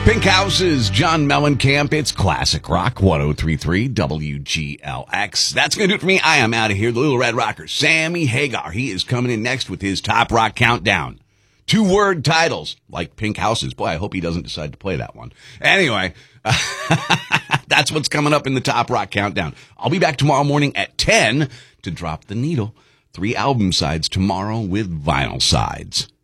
Pink House's John Mellencamp. It's Classic Rock 103.3 WGLX. That's going to do it for me. I am out of here. The Little Red Rocker, Sammy Hagar. He is coming in next with his Top Rock Countdown. 2-word titles like Pink House's. Boy, I hope he doesn't decide to play that one. Anyway, that's what's coming up in the Top Rock Countdown. I'll be back tomorrow morning at 10 to drop the needle. 3 album sides tomorrow with vinyl sides.